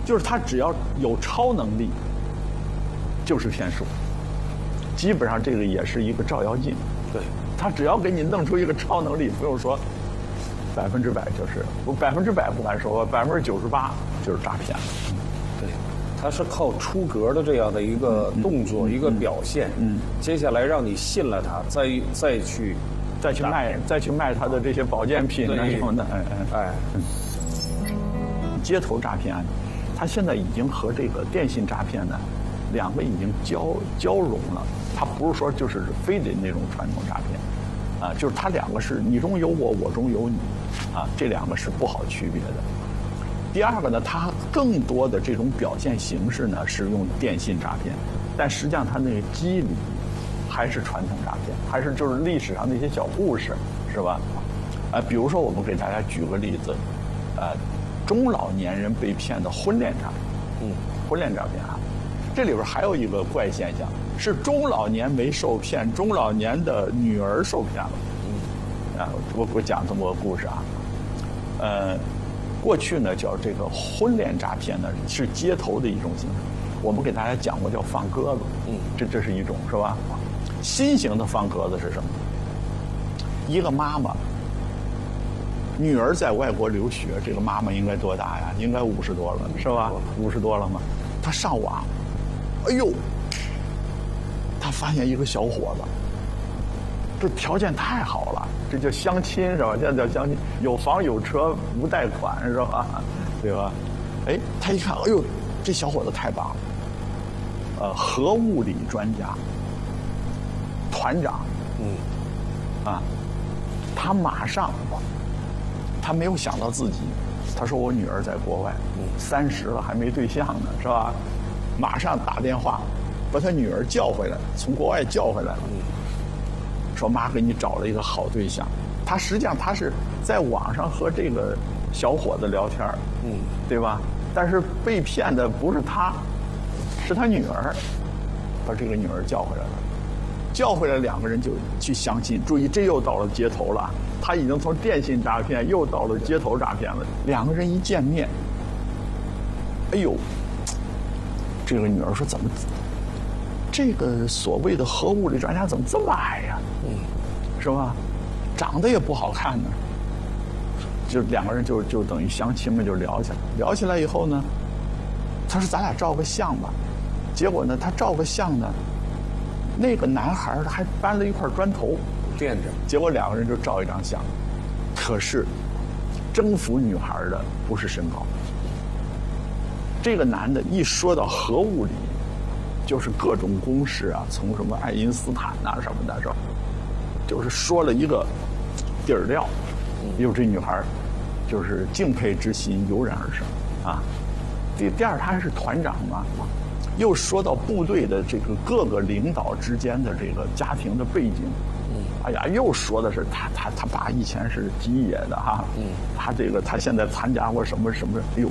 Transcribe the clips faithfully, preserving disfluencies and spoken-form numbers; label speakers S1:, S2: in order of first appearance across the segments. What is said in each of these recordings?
S1: 就是他只要有超能力，就是骗术。基本上这个也是一个照妖镜。
S2: 对，
S1: 他只要给你弄出一个超能力，不用说百分之百就是不百分之百不敢说，百分之九十八就是诈骗了。
S2: 对，他是靠出格的这样的一个动作、
S1: 嗯、
S2: 一个表现，
S1: 嗯，
S2: 接下来让你信了他，再再去
S1: 再去卖再去卖他的这些保健品啊什么的，哎哎哎。嗯街头诈骗案，它现在已经和这个电信诈骗呢，两个已经交交融了。它不是说就是非得那种传统诈骗，啊，就是它两个是你中有我，我中有你，啊，这两个是不好区别的。第二个呢，它更多的这种表现形式呢是用电信诈骗，但实际上它那个机理还是传统诈骗，还是就是历史上那些小故事，是吧？啊，比如说我们给大家举个例子，呃。中老年人被骗的婚恋诈骗，嗯，婚恋诈骗啊，这里边还有一个怪现象，是中老年没受骗，中老年的女儿受骗了。嗯，啊，我我讲这么个故事啊，呃，过去呢叫这个婚恋诈骗呢是街头的一种形式，我们给大家讲过叫放鸽子，嗯，这这是一种是吧？新型的放鸽子是什么？一个妈妈。女儿在外国留学，这个妈妈应该多大呀？应该五十多了，是吧？五十多了嘛。她上网，哎呦，她发现一个小伙子，这条件太好了，这叫相亲是吧？这叫相亲，有房有车无贷款是吧？对吧？哎，她一看，哎呦，这小伙子太棒了，呃，核物理专家，团长，嗯，啊，他马上。他没有想到自己，他说我女儿在国外，三十了还没对象呢，是吧？马上打电话，把他女儿叫回来，从国外叫回来了。说妈给你找了一个好对象。他实际上他是在网上和这个小伙子聊天，嗯，对吧？但是被骗的不是他，是他女儿，把这个女儿叫回来了。叫回来两个人就去相亲，注意这又到了街头了。他已经从电信诈骗又到了街头诈骗了。两个人一见面，哎呦，这个女儿说怎么，这个所谓的核物理专家怎么这么矮呀？嗯，是吧？长得也不好看呢。就两个人就就等于相亲嘛，就聊起来。聊起来以后呢，他说咱俩照个相吧。结果呢，他照个相呢。那个男孩他还搬了一块砖头
S2: 垫着，
S1: 结果两个人就照一张相。可是征服女孩的不是身高，这个男的一说到核物理，就是各种公式啊，从什么爱因斯坦啊什么的，是吧？就是说了一个底儿料，有这女孩就是敬佩之心油然而生啊。第第二，他还是团长嘛。又说到部队的这个各个领导之间的这个家庭的背景，嗯，哎呀，又说的是他他他爸以前是吉野的哈，嗯，他这个他现在参加过什么什么，哎呦，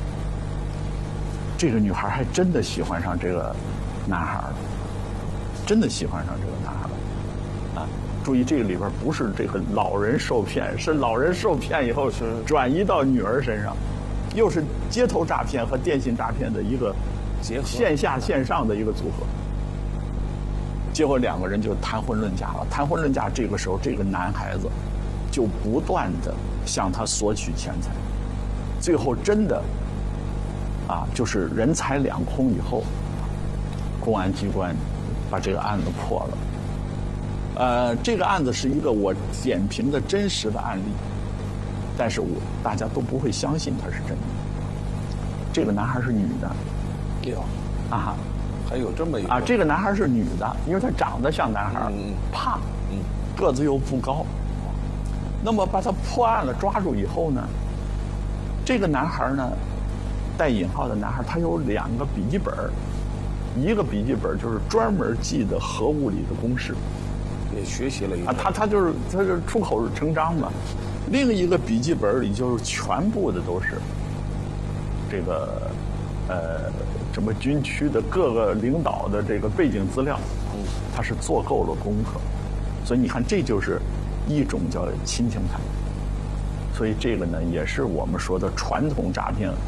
S1: 这个女孩还真的喜欢上这个男孩了，真的喜欢上这个男孩了，啊，注意这个里边不是这个老人受骗，是老人受骗以后是转移到女儿身上，又是街头诈骗和电信诈骗的一个。
S2: 结合
S1: 线下线上的一个组合，结果两个人就谈婚论嫁了。谈婚论嫁，这个时候这个男孩子就不断的向他索取钱财，最后真的啊，就是人财两空以后，公安机关把这个案子破了。呃，这个案子是一个我点评的真实的案例，但是我大家都不会相信它是真的。这个男孩是女的。
S2: 有
S1: 啊，
S2: 还有这么一个
S1: 啊，这个男孩是女的，因为她长得像男孩，嗯、胖，嗯，个子又不高。那么把他破案了，抓住以后呢，这个男孩呢，带引号的男孩，他有两个笔记本，一个笔记本就是专门记的核物理的公式，
S2: 也学习了一
S1: 啊，他他就是他就是出口成章嘛。另一个笔记本里就是全部的都是这个呃。什么军区的各个领导的这个背景资料，嗯，他是做够了功课，所以你看，这就是一种叫亲情派。所以这个呢，也是我们说的传统诈骗